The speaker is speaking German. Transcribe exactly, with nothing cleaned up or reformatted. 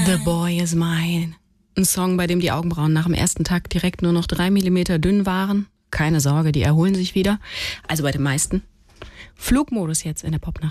The Boy is Mine. Ein Song, bei dem die Augenbrauen nach dem ersten Takt direkt nur noch drei Millimeter dünn waren. Keine Sorge, die erholen sich wieder. Also bei den meisten. Flugmodus jetzt in der Popnacht.